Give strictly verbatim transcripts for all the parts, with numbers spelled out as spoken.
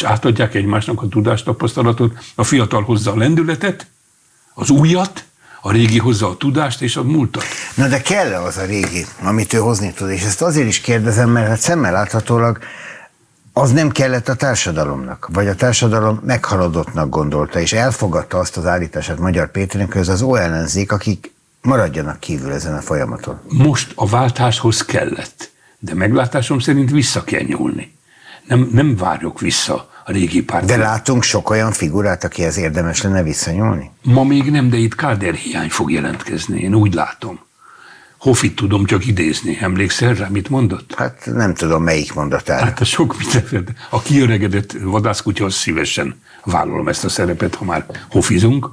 és átadják egymásnak a tudást, tapasztalatot, a fiatal hozza a lendületet, az újat, a régi hozza a tudást és a múltat. Na de kell-e az a régi, amit ő hozni tud? És ezt azért is kérdezem, mert hát szemmel láthatólag az nem kellett a társadalomnak, vagy a társadalom meghaladottnak gondolta, és elfogadta azt az állítását Magyar Péternek, hogy ez az olyan ellenzék, akik maradjanak kívül ezen a folyamaton. Most a váltáshoz kellett, de meglátásom szerint vissza kell nyúlni. Nem, nem várjuk vissza a régi pártot. De látunk sok olyan figurát, akihez érdemes lenne visszanyúlni? Ma még nem, de itt káderhiány fog jelentkezni, én úgy látom. Hoffit tudom csak idézni. Emlékszel rá, mit mondott? Hát nem tudom, melyik mondatára. Hát a sok mindent. A kiöregedett vadászkutya, az szívesen vállalom ezt a szerepet, ha már hofizunk.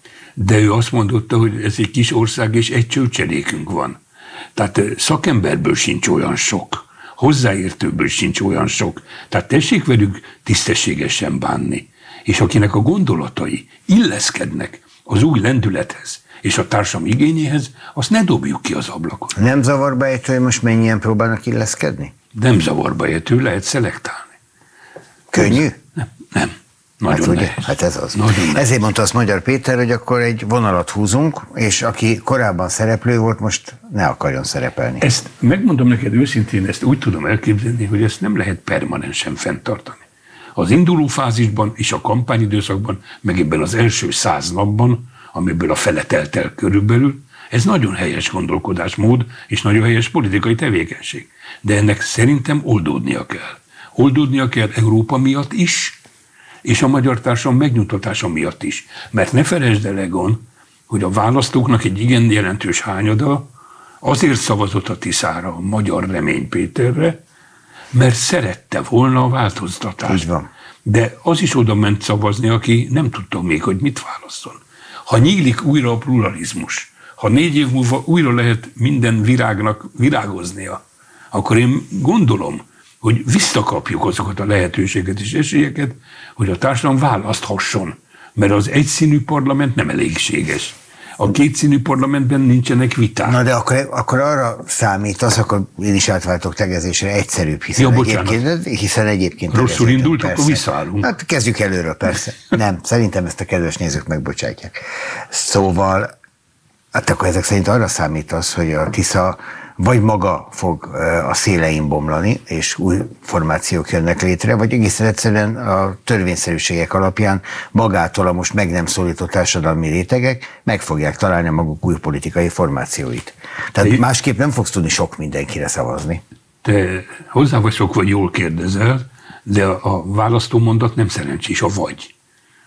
De ő azt mondotta, hogy ez egy kis ország, és egy csőcselékünk van. Tehát szakemberből sincs olyan sok. Hozzáértőből sincs olyan sok. Tehát tessék velük tisztességesen bánni. És akinek a gondolatai illeszkednek az új lendülethez, és a társam igényéhez, azt ne dobjuk ki az ablakon. Nem zavarba ejtő, hogy most mennyien próbálnak illeszkedni? Nem zavarba ejtő, lehet szelektálni. Könnyű? Nem, nem. Nagyon hát, ugye, nehéz. hát ez az. Nagyon Ezért mondta azt Magyar Péter, hogy akkor egy vonalat húzunk, és aki korábban szereplő volt, most ne akarjon szerepelni. Ezt megmondom neked őszintén, ezt úgy tudom elképzelni, hogy ezt nem lehet permanensen fenntartani. Az induló fázisban és a kampányidőszakban, meg ebben az első száz napban, amiből a fele telt el körülbelül, ez nagyon helyes gondolkodásmód, és nagyon helyes politikai tevékenység. De ennek szerintem oldódnia kell. Oldódnia kell Európa miatt is, és a magyar társadalom megnyugtatása miatt is. Mert ne felejtsd el, Egon, hogy a választóknak egy igen jelentős hányada azért szavazott a Tiszára, a Magyar Remény Péterre, mert szerette volna a változtatást. Így van. De az is oda ment szavazni, aki nem tudta még, hogy mit válasszon. Ha nyílik újra a pluralizmus, ha négy év múlva újra lehet minden virágnak virágoznia, akkor én gondolom, hogy visszakapjuk azokat a lehetőséget és esélyeket, hogy a társadalom választhasson. Mert az egyszínű parlament nem elégséges. A kétszínű parlamentben nincsenek viták. Na de akkor, akkor arra számít az, akkor én is átváltok tegezésre, egyszerűbb, hiszen, ja, egyébként, hiszen egyébként... Rosszul indult, persze. Akkor visszaállunk. Hát kezdjük előről, persze. Nem, szerintem ezt a kedves nézők megbocsátják. Szóval, hát akkor ezek szerint arra számít az, hogy a Tisza vagy maga fog a szélein bomlani, és új formációk jönnek létre, vagy egészen egyszerűen a törvényszerűségek alapján magától a most meg nem szólított társadalmi rétegek meg fogják találni maguk új politikai formációit. Tehát Te másképp nem fogsz tudni sok mindenkire szavazni. Te hozzá vagy sok, vagy jól kérdezel, de a választómondat nem szerencsés, a vagy.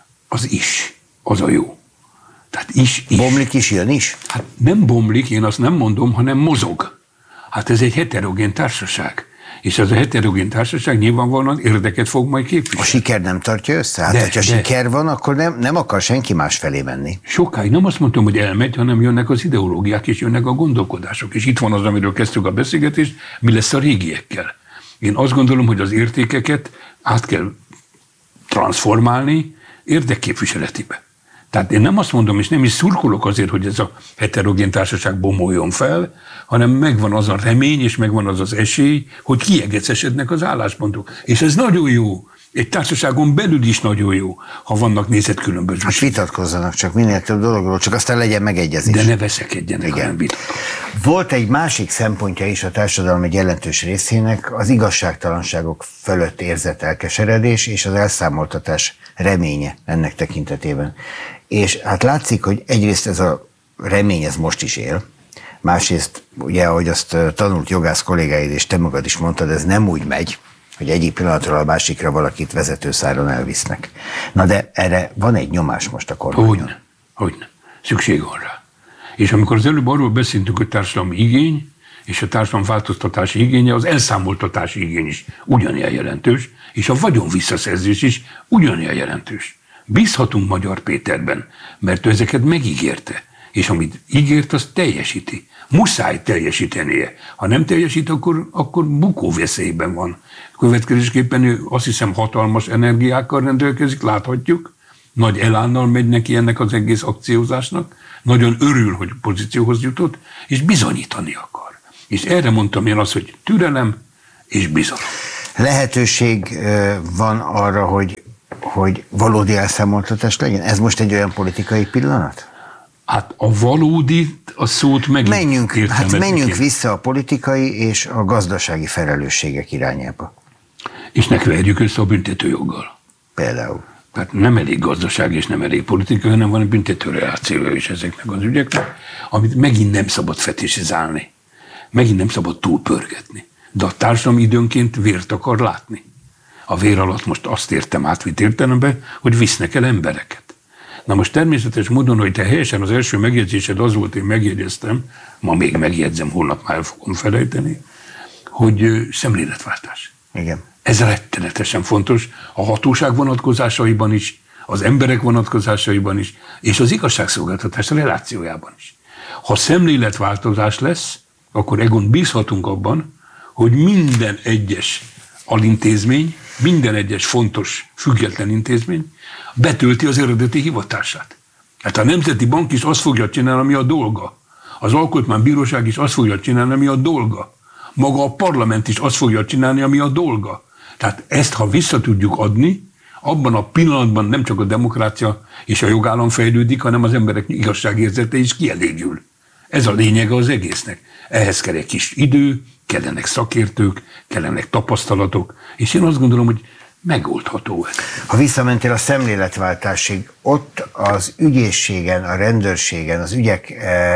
Az is, az a jó. Tehát is, is. Bomlik is, jön is? Hát nem bomlik, én azt nem mondom, hanem mozog. Hát ez egy heterogén társaság. És ez a heterogén társaság nyilvánvalóan érdeket fog majd képviselni. A siker nem tartja össze? Hát, de, hogyha de. siker van, akkor nem, nem akar senki más felé menni. Sokáig nem azt mondtam, hogy elmegy, hanem jönnek az ideológiák, és jönnek a gondolkodások. És itt van az, amiről kezdtük a beszélgetést, mi lesz a régiekkel. Én azt gondolom, hogy az értékeket át kell transformálni érdekképviseletibe. Tehát én nem azt mondom, és nem is szurkolok azért, hogy ez a heterogén társaság bomoljon fel, hanem megvan az a remény, és megvan az az esély, hogy kiegecesednek az álláspontok. És ez nagyon jó. Egy társaságon belül is nagyon jó, ha vannak nézetkülönbözőségek. Hát vitatkozzanak csak minél több dologról, csak aztán legyen megegyezés. De ne veszekedjenek, hanem vitatkozzanak. Volt egy másik szempontja is a társadalom egy jelentős részének, az igazságtalanságok fölött érzett elkeseredés és az elszámoltatás reménye ennek tekintetében. És hát látszik, hogy egyrészt ez a remény ez most is él, másrészt ugye, ahogy azt tanult jogász kollégáid és te magad is mondtad, ez nem úgy megy, hogy egyik pillanatról a másikra valakit vezetőszáron elvisznek. Na de erre van egy nyomás most a kormányon. Hogyne, hogyne. Szükség van rá. És amikor az előbb arról beszéltünk, hogy társadalmi igény, és a társadalom változtatási igénye, az elszámoltatási igény is ugyanilyen jelentős, és a vagyon visszaszerzés is ugyanilyen jelentős. Bízhatunk Magyar Péterben, mert ő ezeket megígérte, és amit ígért, azt teljesíti. Muszáj teljesítenie. Ha nem teljesít, akkor, akkor bukó veszélyben van. Következésképpen ő azt hiszem hatalmas energiákkal rendelkezik, láthatjuk, nagy elánnal megy neki ennek az egész akciózásnak, nagyon örül, hogy pozícióhoz jutott, és bizonyítani akar. És erre mondtam én azt, hogy türelem és bizalom. Lehetőség van arra, hogy, hogy valódi elszámoltatás legyen? Ez most egy olyan politikai pillanat? Hát a valódi a szót megint menjünk, hát menjünk vissza a politikai és a gazdasági felelősségek irányába. És ne keverjük össze a büntetőjoggal. Például. Tehát nem elég gazdaság és nem elég politika, hanem van egy büntető reakciója is ezeknek az ügyeknek, amit megint nem szabad fetisizálni. Megint nem szabad túlpörgetni. De a társadalom időnként vért akar látni. A vér alatt most azt értem átvitt értelemben, hogy visznek el embereket. Na most természetes módon, hogy te helyesen az első megjegyzésed az volt, én megjegyeztem, ma még megjegyzem, holnap már el fogom felejteni, hogy szemléletváltás. Igen. Ez rettenetesen fontos a hatóság vonatkozásaiban is, az emberek vonatkozásaiban is, és az igazságszolgáltatás relációjában is. Ha szemléletváltozás lesz, akkor Egon bízhatunk abban, hogy minden egyes alintézmény, minden egyes fontos, független intézmény betölti az eredeti hivatását. Hát a Nemzeti Bank is azt fogja csinálni, ami a dolga. Az Alkotmánybíróság is azt fogja csinálni, ami a dolga. Maga a parlament is azt fogja csinálni, ami a dolga. Tehát ezt, ha vissza tudjuk adni, abban a pillanatban nem csak a demokrácia és a jogállam fejlődik, hanem az emberek igazságérzete is kielégül. Ez a lényege az egésznek. Ehhez kell egy kis idő, kellenek szakértők, kellenek tapasztalatok, és én azt gondolom, hogy megoldható ez. Ha visszamentél a szemléletváltásig, ott az ügyészségen, a rendőrségen, az ügyek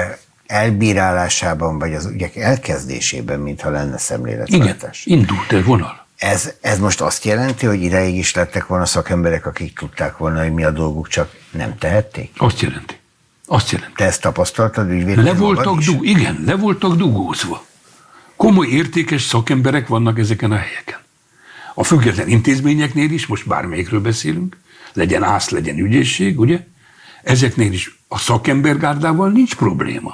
elbírálásában, vagy az ügyek elkezdésében, mintha lenne szemléletváltás. Igen, indult egy vonal. Ez, ez most azt jelenti, hogy ideig is lettek volna szakemberek, akik tudták volna, hogy mi a dolguk, csak nem tehették? Azt jelenti. Azt jelenti. Te ezt tapasztaltad ügyvédnél? Le voltak dug, igen, le voltak dugózva. Komoly, értékes szakemberek vannak ezeken a helyeken. A független intézményeknél is, most bármelyikről beszélünk, legyen ász, legyen ügyészség, ugye? Ezeknél is a szakembergárdával nincs probléma.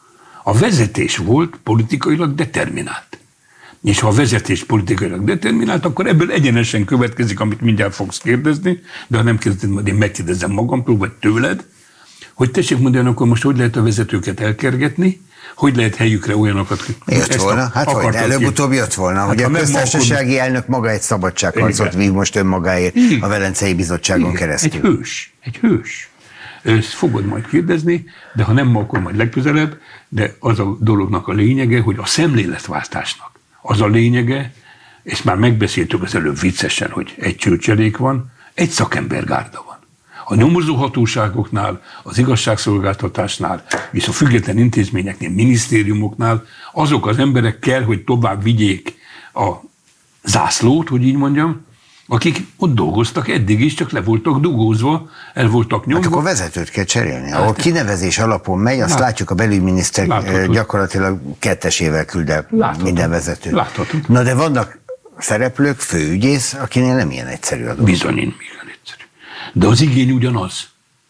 A vezetés volt politikailag determinált. És ha a vezetés politikailag determinált, akkor ebből egyenesen következik, amit mindjárt fogsz kérdezni, de ha nem kérdezed, majd én megkérdezem magamtól, vagy tőled, hogy tessék mondani, akkor most hogy lehet a vezetőket elkergetni, hogy lehet helyükre olyanokat... Jött volna, a, hát hogy előbb-utóbb jött volna, hát, hogy a köztársasági akkor... elnök maga egy szabadságharcot vív most önmagáért igen. a Velencei Bizottságon igen. keresztül. Egy hős, egy hős. Ezt fogod majd kérdezni, de ha nem ma, akkor majd legközelebb, de az a dolognak a lényege, hogy a szemléletváltásnak az a lényege, ezt már megbeszéltük az előbb viccesen, hogy egy csőcselék van, egy szakembergárda van. A nyomozóhatóságoknál, az igazságszolgáltatásnál, és a független intézményeknél, minisztériumoknál azok az emberek kell, hogy tovább vigyék a zászlót, hogy így mondjam, akik ott dolgoztak eddig is, csak le voltak dugózva, el voltak nyomva. Hát akkor vezetőt kell cserélni. Ahol kinevezés alapon megy, azt Lát, látjuk, a belügyminiszter láthatod. Gyakorlatilag kettesével küld el láthatod. minden vezetőt. Láthatod. Na de vannak szereplők, főügyész, akinél nem ilyen egyszerű a dolog. Bizony, igen egyszerű. De az igény ugyanaz.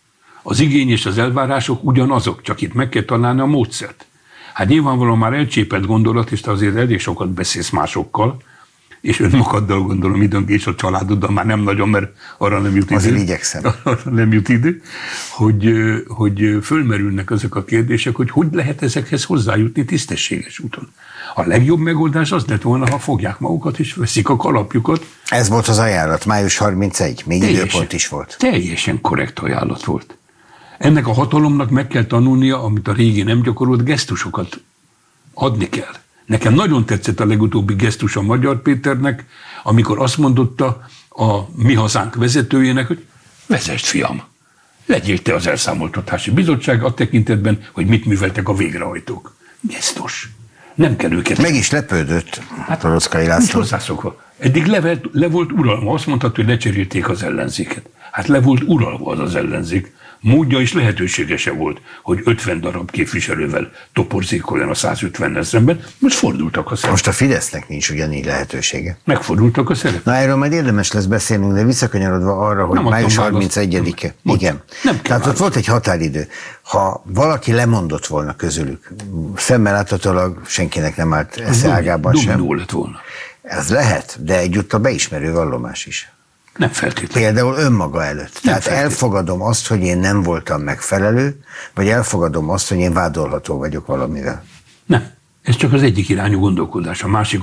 Az igény és az elvárások ugyanazok, csak itt meg kell találni a módszert. Hát nyilvánvalóan már elcsépelt gondolat, és te azért elég sokat beszélsz másokkal, és önmagaddal gondolom időnk, és a családoddal már nem nagyon, mert arra nem jut idő. Azért igyekszem. Arra nem jut idő, hogy, hogy fölmerülnek ezek a kérdések, hogy hogy lehet ezekhez hozzájutni tisztességes úton. A legjobb megoldás az lett volna, ha fogják magukat és veszik a kalapjukat. Ez volt az ajánlat, május harmincegy, még teljesen, időpont is volt. Teljesen korrekt ajánlat volt. Ennek a hatalomnak meg kell tanulnia, amit a régi nem gyakorolt, gesztusokat adni kell. Nekem nagyon tetszett a legutóbbi gesztus a Magyar Péternek, amikor azt mondotta a Mi Hazánk vezetőjének, hogy vezest, fiam, legyél te az elszámoltatási bizottság a tekintetben, hogy mit műveltek a végrehajtók. Gesztus. Nem kell őket. Meg is lepődött hát, Toroczkai László. Hozzászokva. Eddig le, le volt uralma, azt mondta, hogy lecserélték az ellenzéket. Hát le volt uralva az az ellenzék. Módja és lehetősége se volt, hogy ötven darab képviselővel toporzékoljon a százötvennel szemben. Most fordultak a szerep. Most a Fidesznek nincs ugyanígy lehetősége. Megfordultak a szerep. Na erről majd érdemes lesz beszélnünk, de visszakanyarodva arra, hogy május harmincegyedike. Igen. Nem Tehát ott volt egy határidő. Ha valaki lemondott volna közülük, szemmel láthatólag senkinek nem állt esze ágában sem. Dominó lett volna. Ez lehet, de egyúttal beismerő vallomás is. Nem feltétlenül. Például önmaga előtt. Nem Tehát feltétlen. Elfogadom azt, hogy én nem voltam megfelelő, vagy elfogadom azt, hogy én vádolható vagyok valamivel. Nem. Ez csak az egyik irányú gondolkodás. A másik az,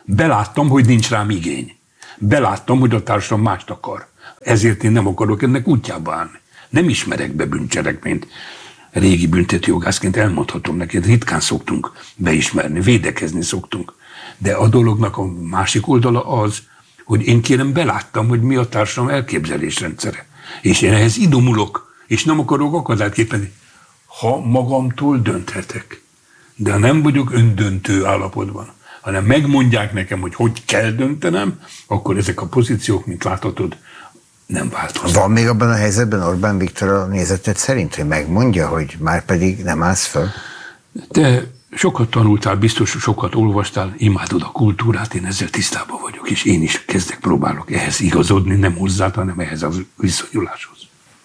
Beláttam, hogy nincs rám igény. Beláttam, hogy a társadalom mást akar. Ezért én nem akarok ennek útjába állni. Nem ismerek be bűncselekményt. Régi büntetőjogászként elmondhatom neked, ritkán szoktunk beismerni, védekezni szoktunk. De a dolognak a másik oldala az, hogy én kérem beláttam, hogy mi a társadalom elképzelésrendszere. És én ehhez idomulok, és nem akarok akadályt képezni. Ha magamtól dönthetek, de ha nem vagyok öndöntő állapotban, hanem megmondják nekem, hogy hogy kell döntenem, akkor ezek a pozíciók, mint láthatod, nem változnak. Van még abban a helyzetben Orbán Viktor a nézeted szerint, hogy megmondja, hogy már pedig nem állsz föl? Te sokat tanultál, biztos sokat olvastál, imádod a kultúrát, én ezzel tisztában vagyok, és én is kezdek próbálok ehhez igazodni, nem hozzá, hanem ehhez a viszonyuláshoz.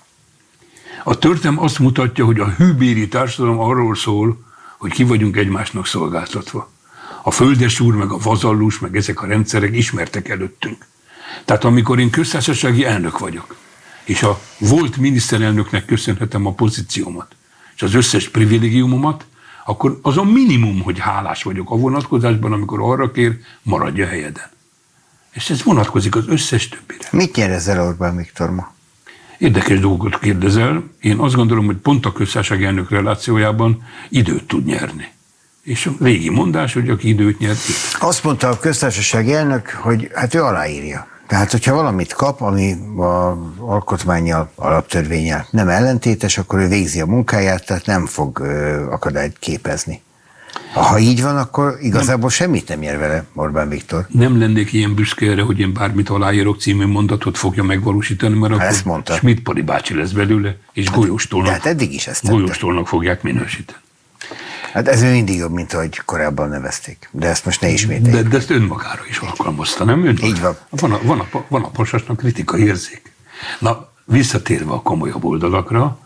A történelem azt mutatja, hogy a hűbéri társadalom arról szól, hogy ki vagyunk egymásnak szolgáltatva. A földesúr, meg a vazallus, meg ezek a rendszerek ismertek előttünk. Tehát amikor én köztársasági elnök vagyok, és a volt miniszterelnöknek köszönhetem a pozíciómat, és az összes privilégiumomat, akkor az a minimum, hogy hálás vagyok a vonatkozásban, amikor arra kér, maradj a helyeden. És ez vonatkozik az összes többire. Mit nyer ezzel Orbán Viktor ma? Érdekes dolgot kérdezel. Én azt gondolom, hogy pont a köztársasági elnök relációjában időt tud nyerni. És a régi mondás, hogy aki időt nyer, itt. Azt mondta a köztársasági elnök, hogy hát ő aláírja. Tehát, hogyha valamit kap, ami az alkotmánnyal, alaptörvénnyel nem ellentétes, akkor ő végzi a munkáját, tehát nem fog ö, akadályt képezni. Ha így van, akkor igazából nem, semmit nem nyer vele Orbán Viktor. Nem lennék ilyen büszke erre, hogy én bármit aláírok című mondatot fogja megvalósítani, mert hát akkor Schmidt-Pali bácsi lesz belőle, és hát, golyóstolnak, hát eddig is ezt golyóstolnak fogják minősíteni. Hát ez mindig jobb, mint ahogy korábban nevezték. De ezt most ne ismételjük. De, de ezt önmagára is alkalmazta, nem? Önmagára. Így van. Van a, van, a, van a pasasnak kritikai érzék. Na, visszatérve a komolyabb oldalakra,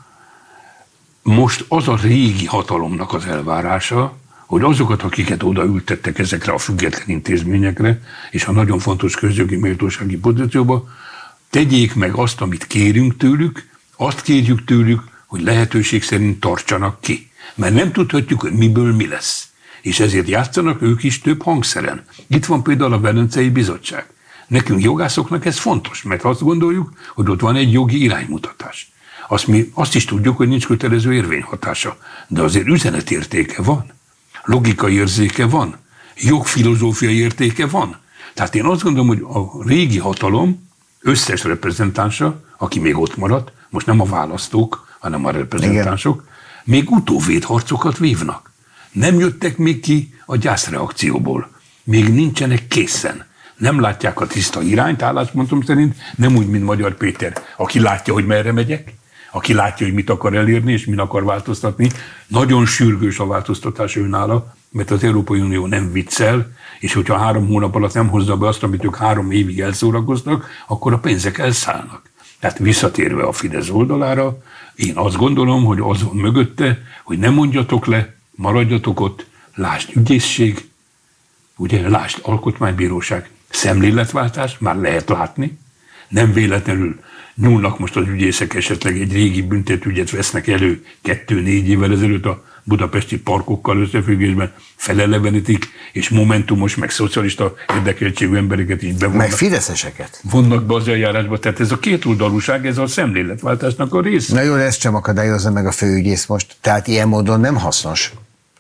most az a régi hatalomnak az elvárása, hogy azokat, akiket odaültettek ezekre a független intézményekre, és a nagyon fontos közjogi méltósági pozícióba, tegyék meg azt, amit kérünk tőlük, azt kérjük tőlük, hogy lehetőség szerint tartsanak ki. Mert nem tudhatjuk, hogy miből mi lesz. És ezért játszanak ők is több hangszeren. Itt van például a Velencei Bizottság. Nekünk jogászoknak ez fontos, mert azt gondoljuk, hogy ott van egy jogi iránymutatás. Azt, mi, azt is tudjuk, hogy nincs kötelező érvényhatása, de azért üzenetértéke van, logikai érzéke van, jogfilozófiai értéke van. Tehát én azt gondolom, hogy a régi hatalom összes reprezentánsa, aki még ott maradt, most nem a választók, hanem a reprezentánsok, igen, még utóvédharcokat vívnak. Nem jöttek még ki a gyászreakcióból. Még nincsenek készen. Nem látják a tiszta irányt, álláspontom szerint, nem úgy, mint Magyar Péter, aki látja, hogy merre megyek, aki látja, hogy mit akar elérni, és mit akar változtatni. Nagyon sürgős a változtatás őnála, mert az Európai Unió nem viccel, és hogyha három hónap alatt nem hozza be azt, amit ők három évig elszórakoznak, akkor a pénzek elszállnak. Tehát visszatérve a Fidesz oldalára, én azt gondolom, hogy az van mögötte, hogy ne mondjatok le, maradjatok ott, lásd ügyészség, ugye, lásd alkotmánybíróság, szemléletváltás, már lehet látni, nem véletlenül nyúlnak most az ügyészek, esetleg egy régi büntetőügyet vesznek elő kettő-négy évvel ezelőtt a budapesti parkokkal összefüggésben, felelevenítik, és momentumos, meg szocialista érdekeltségű embereket is bevonnak. Meg fideszeseket. Vonnak be az eljárásba, tehát ez a kétoldalúság, ez a szemléletváltásnak a része. Na jó, ezt sem akadályozza meg a főügyész most, tehát ilyen módon nem hasznos.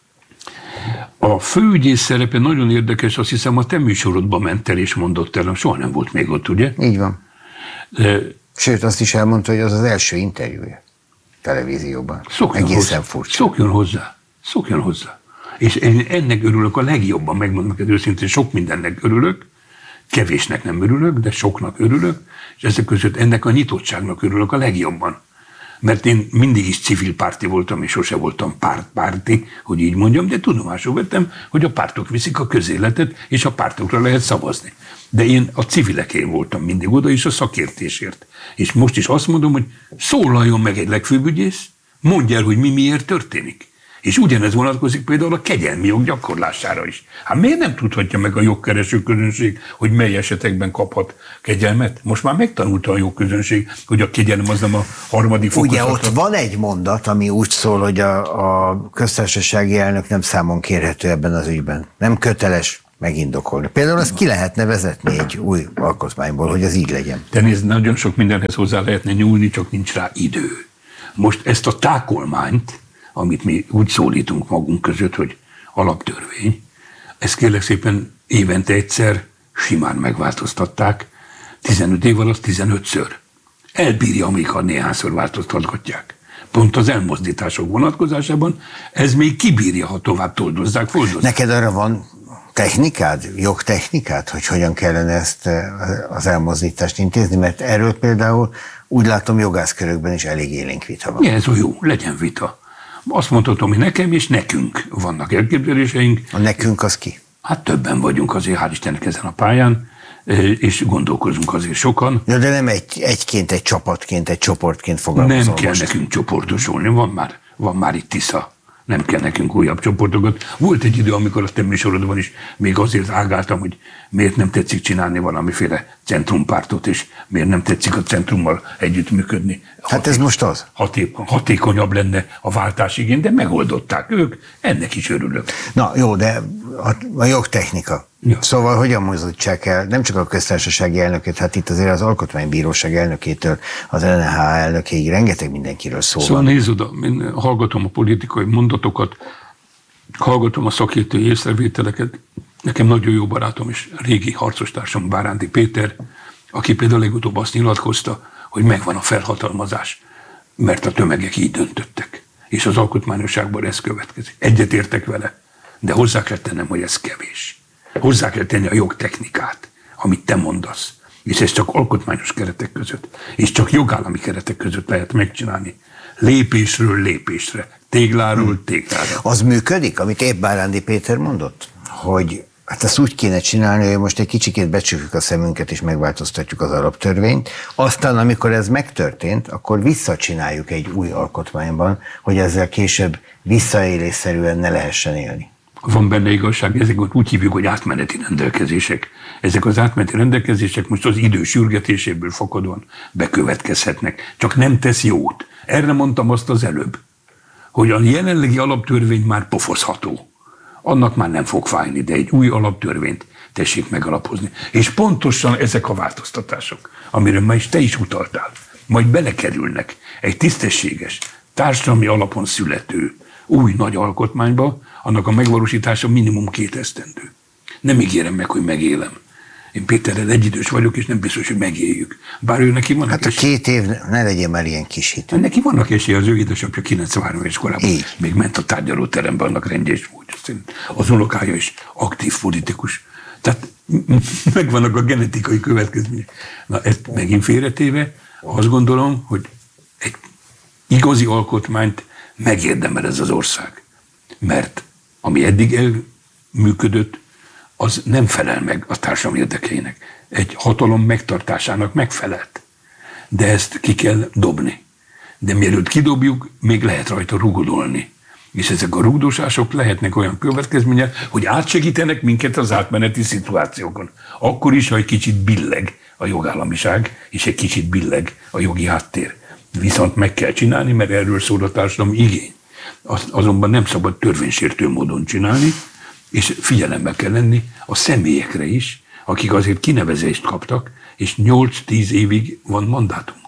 A főügyész szerepe nagyon érdekes, azt hiszem a te műsorodban ment el és mondott el, soha nem volt még ott, ugye? Így van. De, sőt, azt is elmondta, hogy az az első interjúja televízióban. Szokjon egészen hozzá. furcsa. Szokjon hozzá. Szokjon hozzá. És én ennek örülök a legjobban, megmondom neked őszintén, sok mindennek örülök, kevésnek nem örülök, de soknak örülök, és ezek között ennek a nyitottságnak örülök a legjobban. Mert én mindig is civil párti voltam, és sose voltam pártpárti, hogy így mondjam, de tudomásul vettem, hogy a pártok viszik a közéletet, és a pártokra lehet szavazni. De én a civilekén voltam mindig oda, és a szakértésért. És most is azt mondom, hogy szólaljon meg egy legfőbb ügyész, mondja el, hogy mi miért történik. És ugyanez vonatkozik például a kegyelmi jog gyakorlására is. Hát miért nem tudhatja meg a jogkereső közönség, hogy mely esetekben kaphat kegyelmet? Most már megtanulta a jogközönség, hogy a kegyelem az nem a harmadik fokozata. Ugye ott van egy mondat, ami úgy szól, hogy a, a köztársasági elnök nem számon kérhető ebben az ügyben. Nem köteles megindokolni. Például ezt ki lehetne vezetni egy új alkotmányból, hogy ez így legyen. De nézd, nagyon sok mindenhez hozzá lehetne nyúlni, csak nincs rá idő. Most ezt a tákolmányt, amit mi úgy szólítunk magunk között, hogy alaptörvény, ezt kérlek szépen évente egyszer simán megváltoztatták, tizenöt év alatt tizenötször. Elbírja, amíg ha néhányszor változtatgatják. Pont az elmozdítások vonatkozásában ez még kibírja, ha tovább toldozzák, foldozzák. Neked arra van technikád, jogtechnikád, hogy hogyan kellene ezt az elmozdítást intézni? Mert erről például úgy látom jogászkörökben is elég élénk vita van. Ja, ez jó, legyen vita. Azt mondhatom, hogy nekem és nekünk vannak elképzeléseink. A nekünk az ki? Hát többen vagyunk azért, hál' Istennek ezen a pályán, és gondolkozunk azért sokan. Ja, de nem egy, egyként, egy csapatként, egy csoportként fogalmazol. Nem kell most. nekünk csoportosulni, van már, van már itt Tisza. Nem kell nekünk újabb csoportokat. Volt egy idő, amikor a te műsorodban is még azért ágáltam, hogy miért nem tetszik csinálni valamiféle centrumpártot, és miért nem tetszik a centrummal együttműködni. Hát ez most az? Hatékony, hatékonyabb lenne a váltás igény, de megoldották ők, ennek is örülök. Na jó, de a, a jogtechnika. Ja. Szóval hogyan mozdítsák el nem csak a köztársasági elnököt, hát itt azért az Alkotmánybíróság elnökétől az en há elnökéig rengeteg mindenkiről szó szóval van. Nézd oda, én hallgatom a politikai mondatokat, hallgatom a szakértői észrevételeket. Nekem nagyon jó barátom és régi harcostársam Báránti Péter, aki például legutóbb azt nyilatkozta, hogy megvan a felhatalmazás, mert a tömegek így döntöttek. És az alkotmányosságban ez következik. Egyetértek vele, de hozzá kell tennem, hogy ez kevés. Hozzá kell tenni a jogtechnikát, amit te mondasz. És ez csak alkotmányos keretek között, és csak jogállami keretek között lehet megcsinálni. Lépésről lépésre, tégláról hmm. téglára. Az működik, amit épp Báránti Péter mondott? Hogy hát ezt úgy kéne csinálni, hogy most egy kicsikét becsukjuk a szemünket, és megváltoztatjuk az alaptörvényt. Aztán, amikor ez megtörtént, akkor visszacsináljuk egy új alkotmányban, hogy ezzel később visszaélésszerűen ne lehessen élni. Van benne igazság, ezeket úgy hívjuk, hogy átmeneti rendelkezések. Ezek az átmeneti rendelkezések most az idő sürgetéséből fakadóan bekövetkezhetnek. Csak nem tesz jót. Erre mondtam azt az előbb, hogy a jelenlegi alaptörvény már pofozható. Annak már nem fog fájni, de egy új alaptörvényt tessék megalapozni. És pontosan ezek a változtatások, amiről ma is te is utaltál, majd belekerülnek egy tisztességes, társadalmi alapon születő új nagy alkotmányba, annak a megvalósítása minimum két esztendő. Nem ígérem meg, hogy megélem. Én Péterrel egyidős vagyok, és nem biztos, hogy megéljük. Bár ő neki vannak Hát a esély... két év, ne legyen már ilyen kis hit. Neki vannak esélye, az ő édesapja kilencvenhárom éves korában. Így. Még ment a tárgyalóterembe, annak rendje is volt. Az unokája is aktív politikus. Tehát megvannak a genetikai következmények. Na, ezt megint félretéve, azt gondolom, hogy egy igazi alkotmányt megérdemel ez az ország. Mert ami eddig elműködött, az nem felel meg a társadalom érdekeinek. Egy hatalom megtartásának megfelelt. De ezt ki kell dobni. De mielőtt kidobjuk, még lehet rajta rugdolni. És ezek a rugdosások lehetnek olyan következmények, hogy átsegítenek minket az átmeneti szituációkon. Akkor is, ha egy kicsit billeg a jogállamiság, és egy kicsit billeg a jogi háttér. Viszont meg kell csinálni, mert erről szól a társadalom igény. Azt azonban nem szabad törvénysértő módon csinálni, és figyelembe kell lenni a személyekre is, akik azért kinevezést kaptak, és nyolc-tíz évig van mandátum.